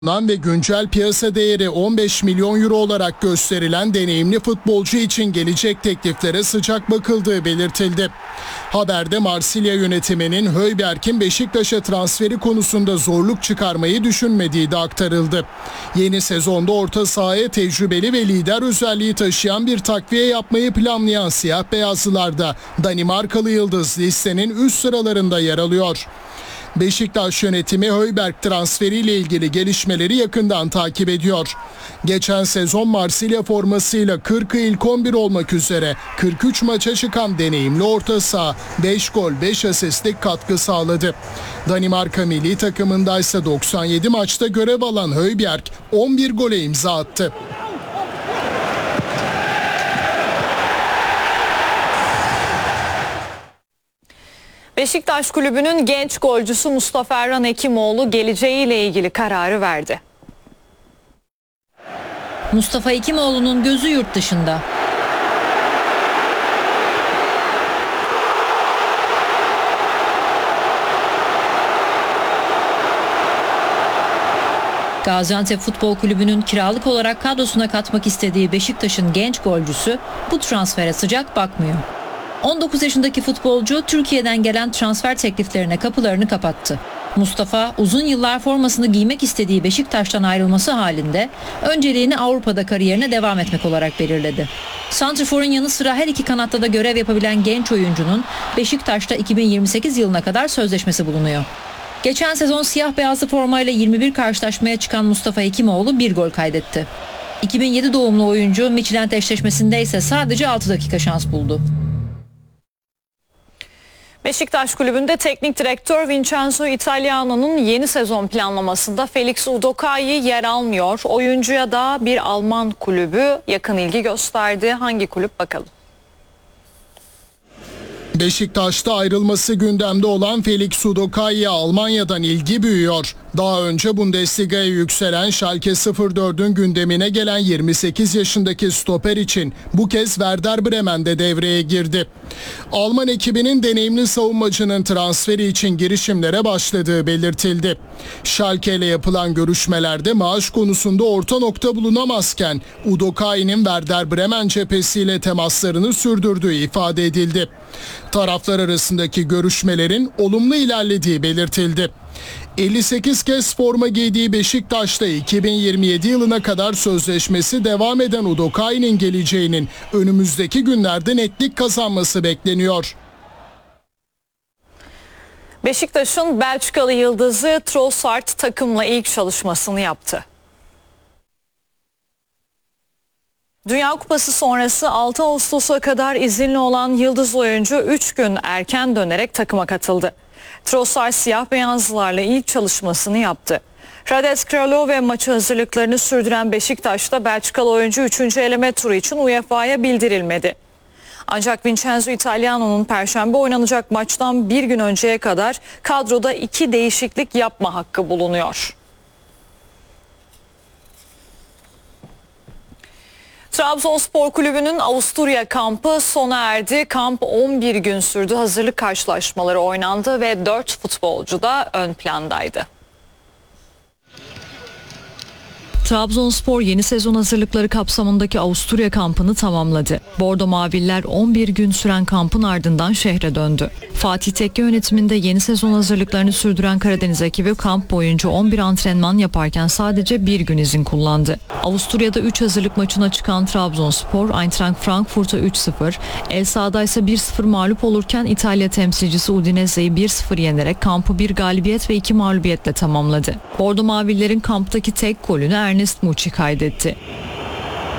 ve güncel piyasa değeri 15 milyon euro olarak gösterilen deneyimli futbolcu için gelecek tekliflere sıcak bakıldığı belirtildi. Haberde Marsilya yönetiminin Højbjerg'in Beşiktaş'a transferi konusunda zorluk çıkarmayı düşünmediği de aktarıldı. Yeni sezonda orta sahaya tecrübeli ve lider özelliği taşıyan bir takviye yapmayı planlayan siyah beyazlılarda Danimarkalı yıldız listenin üst sıralarında yer alıyor. Beşiktaş yönetimi Højbjerg transferiyle ilgili gelişmeleri yakından takip ediyor. Geçen sezon Marsilya formasıyla 40'ı ilk 11 olmak üzere 43 maça çıkan deneyimli orta saha 5 gol 5 asistlik katkı sağladı. Danimarka milli takımındaysa 97 maçta görev alan Højbjerg 11 gole imza attı. Beşiktaş Kulübü'nün genç golcüsü Mustafa Erhan Hekimoğlu geleceğiyle ilgili kararı verdi. Mustafa Hekimoğlu'nun gözü yurt dışında. Gaziantep Futbol Kulübü'nün kiralık olarak kadrosuna katmak istediği Beşiktaş'ın genç golcüsü bu transfere sıcak bakmıyor. 19 yaşındaki futbolcu Türkiye'den gelen transfer tekliflerine kapılarını kapattı. Mustafa uzun yıllar formasını giymek istediği Beşiktaş'tan ayrılması halinde önceliğini Avrupa'da kariyerine devam etmek olarak belirledi. Santrfor'un yanı sıra her iki kanatta da görev yapabilen genç oyuncunun Beşiktaş'ta 2028 yılına kadar sözleşmesi bulunuyor. Geçen sezon siyah beyazlı formayla 21 karşılaşmaya çıkan Mustafa Hekimoğlu bir gol kaydetti. 2007 doğumlu oyuncu Midtjylland eşleşmesinde ise sadece 6 dakika şans buldu. Beşiktaş Kulübü'nde teknik direktör Vincenzo Italiano'nun yeni sezon planlamasında Felix Udokai yer almıyor. Oyuncuya da bir Alman kulübü yakın ilgi gösterdi. Hangi kulüp bakalım? Beşiktaş'ta ayrılması gündemde olan Felix Udokai'ye Almanya'dan ilgi büyüyor. Daha önce Bundesliga'ya yükselen Schalke 04'ün gündemine gelen 28 yaşındaki stoper için bu kez Werder Bremen'de devreye girdi. Alman ekibinin deneyimli savunmacının transferi için girişimlere başladığı belirtildi. Schalke ile yapılan görüşmelerde maaş konusunda orta nokta bulunamazken Udokai'nin Werder Bremen cephesiyle temaslarını sürdürdüğü ifade edildi. Taraflar arasındaki görüşmelerin olumlu ilerlediği belirtildi. 58 kez forma giydiği Beşiktaş'ta 2027 yılına kadar sözleşmesi devam eden Udokai'nin geleceğinin önümüzdeki günlerde netlik kazanması bekleniyor. Beşiktaş'ın Belçikalı yıldızı Trossard takımla ilk çalışmasını yaptı. Dünya Kupası sonrası 6 Ağustos'a kadar izinli olan yıldız oyuncu 3 gün erken dönerek takıma katıldı. Trossard siyah beyazlılarla ilk çalışmasını yaptı. Radek Kralov ve maçı hazırlıklarını sürdüren Beşiktaş'ta Belçikalı oyuncu 3. eleme turu için UEFA'ya bildirilmedi. Ancak Vincenzo Italiano'nun Perşembe oynanacak maçtan bir gün önceye kadar kadroda 2 değişiklik yapma hakkı bulunuyor. Trabzonspor Kulübü'nün Avusturya kampı sona erdi. Kamp 11 gün sürdü. Hazırlık karşılaşmaları oynandı ve 4 futbolcu da ön plandaydı. Trabzonspor yeni sezon hazırlıkları kapsamındaki Avusturya kampını tamamladı. Bordo Maviller 11 gün süren kampın ardından şehre döndü. Fatih Tekke yönetiminde yeni sezon hazırlıklarını sürdüren Karadeniz ekibi kamp boyunca 11 antrenman yaparken sadece bir gün izin kullandı. Avusturya'da 3 hazırlık maçına çıkan Trabzonspor, Eintracht Frankfurt'a 3-0, El sahada ise 1-0 mağlup olurken İtalya temsilcisi Udinese'yi 1-0 yenerek kampı bir galibiyet ve 2 mağlubiyetle tamamladı. Bordo Mavillerin kamptaki tek golünü Ernest Muçi kaydetti.